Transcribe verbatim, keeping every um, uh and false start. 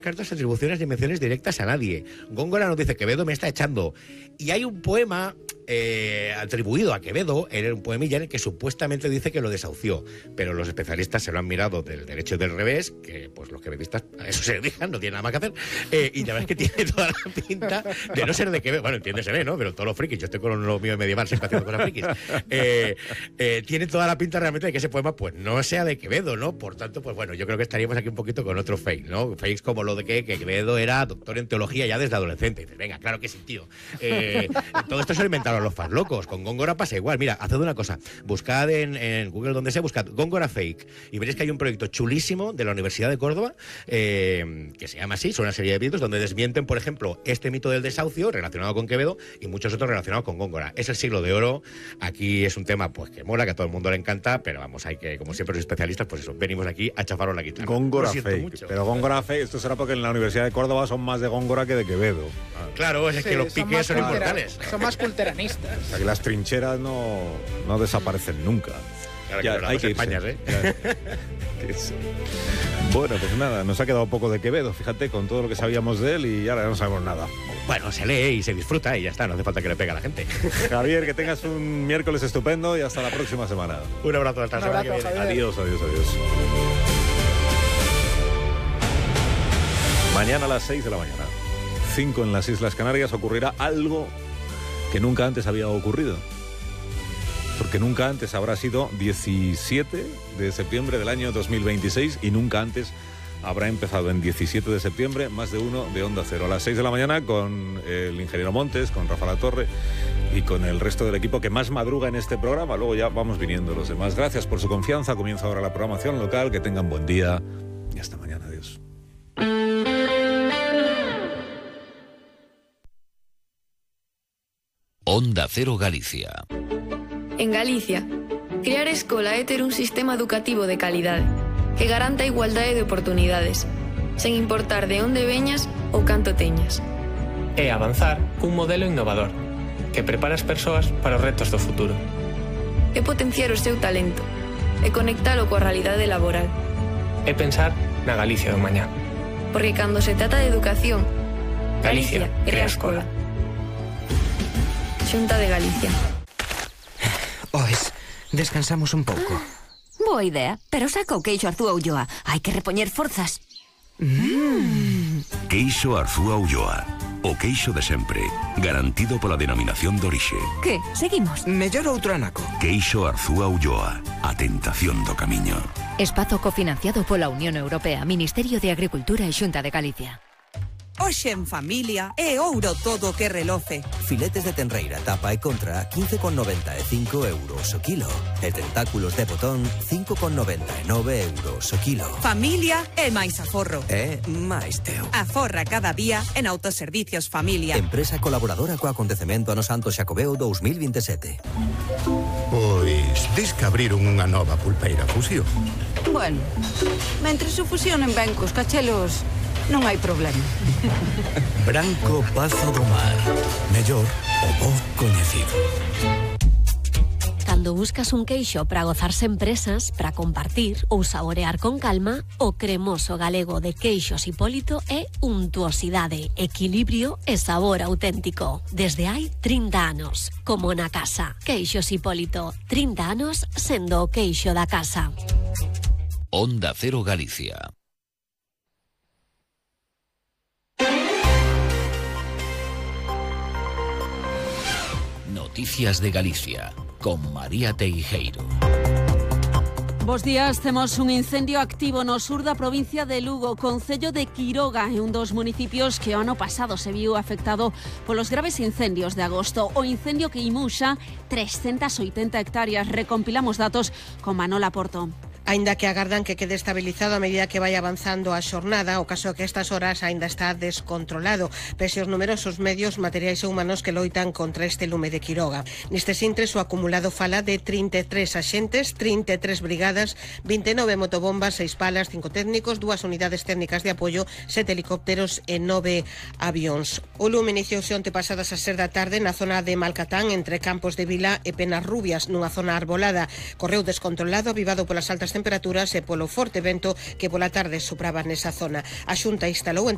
cartas, atribuciones ni menciones directas a nadie. Góngora nos dice: Quevedo me está echando. Y hay un poema eh, atribuido a Quevedo, era un poemilla en el que supuestamente dice que lo desahució, pero los especialistas se lo han mirado del derecho y del revés, que pues los quevedistas a eso se dedican, no tienen nada más que hacer, eh, y la verdad es que tiene toda la pinta de no ser de Quevedo. Bueno, entiéndese, ¿no? Pero todos los frikis, yo estoy con lo mío medieval siempre haciendo cosas frikis, eh, eh, tiene toda la pinta realmente de que ese poema pues no sea de Quevedo, ¿no? Por tanto, pues bueno, yo creo que estaríamos aquí un poquito con otro fake, ¿no? Fakes como lo de que, que Quevedo era doctor en teología ya desde adolescente. Y dices, venga, claro que sí, tío. Eh, todo esto se lo inventaron los fans locos. Con Góngora pasa igual. Mira, haced una cosa. Buscad en, en Google, donde sea, buscad Góngora Fake. Y veréis que hay un proyecto chulísimo de la Universidad de Córdoba, eh, que se llama así, son una serie de vídeos donde desmienten, por ejemplo, este mito del desahucio relacionado con Quevedo y muchos otros relacionados con Góngora. Es el siglo de oro. Aquí es un tema pues que mola, que a todo el mundo le encanta, pero vamos, hay que, como siempre los especialistas, pues eso, venimos aquí a chafaros la guitarra. Góngora Fake. Mucho. Pero Góngora Fake, esto será porque en la Universidad de Córdoba son más de Góngora que de Quevedo. Ah, claro, es sí, que los piques son, son inmortales. Son más culteranistas. O sea, que las trincheras no, no desaparecen nunca. Claro, ya, que hay que España, ¿eh? Bueno, pues nada, nos ha quedado poco de Quevedo, fíjate, con todo lo que sabíamos de él y ahora no sabemos nada. Bueno, se lee y se disfruta y ya está, no hace falta que le pegue a la gente. Javier, que tengas un miércoles estupendo y hasta la próxima semana. Un abrazo, hasta la semana que viene. Javier. Adiós, adiós, adiós. Mañana a las seis de la mañana, cinco en las Islas Canarias, ocurrirá algo que nunca antes había ocurrido. Porque nunca antes habrá sido diecisiete de septiembre del año dos mil veintiséis y nunca antes habrá empezado en diecisiete de septiembre más de uno de Onda Cero. A las seis de la mañana con el ingeniero Montes, con Rafa Latorre y con el resto del equipo que más madruga en este programa. Luego ya vamos viniendo los demás. Gracias por su confianza. Comienza ahora la programación local. Que tengan buen día y hasta mañana. Adiós. Onda Cero Galicia. En Galicia, crear escola é ter un sistema educativo de calidade que garanta a igualdade de oportunidades, sen importar de onde veñas ou canto teñas. É avanzar cun modelo innovador que prepara as persoas para os retos do futuro. É potenciar o seu talento e conectalo coa realidade laboral. É pensar na Galicia do mañá. Porque cando se trata de educación, Galicia, Galicia crea escola. Xunta de Galicia. Oes, descansamos un pouco. Boa idea, pero saca o queixo Arzúa Ulloa. Hai que repoñer forzas. Mm. Queixo Arzúa Ulloa. O queixo de sempre, garantido pola denominación de orixe. Que? Seguimos? Mellor outro anaco. Queixo Arzúa Ulloa. A tentación do camiño. Espazo cofinanciado pola Unión Europea, Ministerio de Agricultura e Xunta de Galicia. Hoxe en familia é ouro todo que reloce. Filetes de tenreira, tapa e contra, quince con noventa e cinco euros o kilo. E tentáculos de botón, cinco con noventa e nove euros o kilo. Familia é máis aforro. É máis teu. Aforra cada día en Autoservicios Familia. Empresa colaboradora co acontecemento ano Santo Xacobeo dos mil veintisiete. Pois, dis que abriron unha nova pulpeira fusión. Bueno, mentres se fusionen ben cos cachelos, non hai problema. Branco Pazo do Mar. Mellor o bo coñecido. Cando buscas un queixo para gozar sen presas, para compartir ou saborear con calma, o cremoso galego de Queixos Hipólito é untuosidade, equilibrio e sabor auténtico. Desde hai trinta anos, como na casa. Queixos Hipólito, trinta anos sendo o queixo da casa. Onda Cero Galicia. Noticias de Galicia, con María Teijeiro. Bos días, temos un incendio activo no sur da provincia de Lugo, concello de Quiroga, é un dos municipios que o ano pasado se viu afectado polos graves incendios de agosto. O incendio que imuxa trescentas oitenta hectáreas. Recompilamos datos con Manola Porto. Aínda que agardan que quede estabilizado a medida que vai avanzando a xornada, o caso é que estas horas aínda está descontrolado, pese aos numerosos medios, materiais e humanos que loitan contra este lume de Quiroga. Nestes intres, o acumulado fala de trinta e tres axentes, trinta e tres brigadas, vinte e nove motobombas, seis palas, cinco técnicos, dúas unidades técnicas de apoio, sete helicópteros e nove avións. O lume iniciouse onte pasadas as seis da tarde na zona de Malcatán, entre Campos de Vila e Penarrubias, nunha zona arbolada. Correu descontrolado, avivado polas altas temperaturas e polo forte vento que pola tarde sopraba nesa zona. A Xunta instalou en